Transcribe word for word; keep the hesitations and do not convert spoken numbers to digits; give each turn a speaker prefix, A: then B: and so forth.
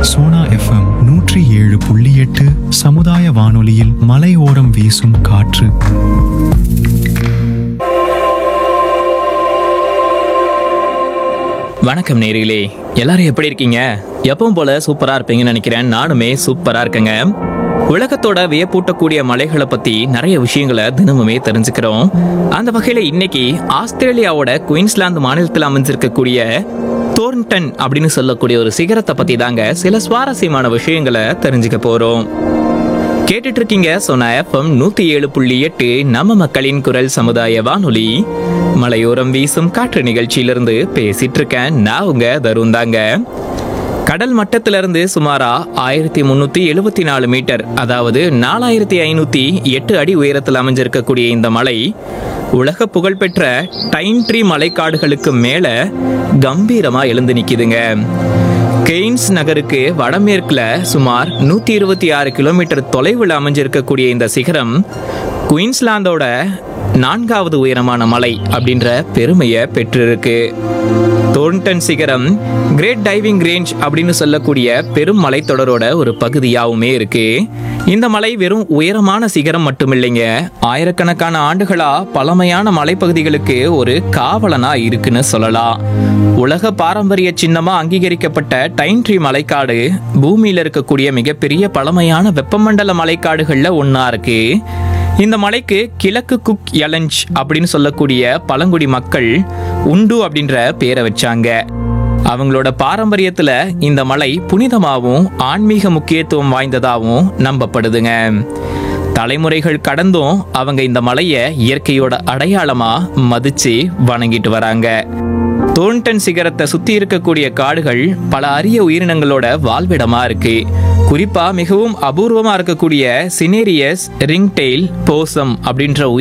A: Sona FM நூற்றி ஏழு புள்ளி எட்டு சமுதாய வானொலியில் மலையோரம் வீசும் காற்று.
B: வணக்கம் நேயர்களே, எல்லாரும் எப்படி இருக்கீங்க? எப்பவும் போல சூப்பரா இருப்பீங்கன்னு நினைக்கிறேன். நானுமே சூப்பரா இருக்கேங்க. உலகத்தோட வியப்பூட்டக்கூடிய மலைகளை பத்தி நிறைய விஷயங்களை தினமுமே தெரிஞ்சுக்கிறோம். அந்த வகையில இன்னைக்கு ஆஸ்திரேலியாவோட குயின்ஸ்லாந்து மாநிலத்தில் அமைஞ்சிருக்கக்கூடிய தோர்ன்டன் அப்படின்னு சொல்லக்கூடிய ஒரு சிகரத்தை பத்தி தாங்க சில சுவாரஸ்யமான விஷயங்களை தெரிஞ்சுக்க போறோம். கேட்டுட்டு இருக்கீங்க சோனா எஃப்எம் நூத்தி ஏழு புள்ளி எட்டு, நம்ம மக்களின் குரல் சமுதாய வானொலி. மலையோரம் வீசும் காற்று நிகழ்ச்சியிலிருந்து பேசிட்டு இருக்கேன். நான் உங்க தருண் தாங்க. கடல் மட்டத்திலிருந்து சுமாரா ஆயிரத்தி முன்னூத்தி எழுபத்தி நாலு மீட்டர், அதாவது நாலாயிரத்தி ஐநூத்தி எட்டு அடி உயரத்தில் அமைஞ்சிருக்கக்கூடிய இந்த மலை உலக புகழ்பெற்ற டைன் ட்ரீ மலைக்காடுகளுக்கு மேல கம்பீரமா எழுந்து நிக்குதுங்க. கெய்ன்ஸ் நகருக்கு வடமேற்குல சுமார் நூத்தி இருபத்தி ஆறு கிலோமீட்டர் தொலைவில் அமைஞ்சிருக்கக்கூடிய இந்த சிகரம் குயின்ஸ்லாந்தோட நான்காவது உயரமான மலை அப்படின்ற பெருமையை பெற்றிருக்கு. தோர்ன்டன் சிகரம் கிரேட் டைவிங் ரேஞ்ச் அப்படின்னு சொல்லக்கூடிய பெரும் மலைத்தொடரோட ஒரு பகுதியாகவுமே இருக்கு. இந்த மலை வெறும் உயரமான சிகரம் மட்டுமில்லைங்க, ஆயிரக்கணக்கான ஆண்டுகளா பழமையான மலைப்பகுதிகளுக்கு ஒரு காவலனா இருக்குன்னு சொல்லலாம். உலக பாரம்பரிய சின்னமா அங்கீகரிக்கப்பட்ட டைன் ட்ரீ மலைக்காடு பூமியில இருக்கக்கூடிய மிகப்பெரிய பழமையான வெப்பமண்டல மலைக்காடுகள்ல ஒன்னா இருக்கு. இந்த மலைக்கு கிழக்கு குக் எலஞ்ச் அப்படின்னு சொல்லக்கூடிய பழங்குடி மக்கள் உண்டு அப்படின்ற பேரை வச்சாங்க. அவங்களோட பாரம்பரியத்துல இந்த மலை புனிதமாகவும் ஆன்மீக முக்கியத்துவம் வாய்ந்ததாகவும் நம்பப்படுதுங்க. தலைமுறைகள் கடந்தும் அவங்க இந்த மலையை இயற்கையோட அடையாளமா மதிச்சு வணங்கிட்டு வராங்க. தோர்ன்டன் சிகரத்தை சுத்தி இருக்கக்கூடிய காடுகள் பல அரிய உயிரினங்களோட வாழ்விடமா இருக்கு. குறிப்பா மிகவும் அபூர்வமா இருக்கக்கூடிய சினேரியஸ் ரிங்டெயில் போசம் அப்படின்ற உயிர்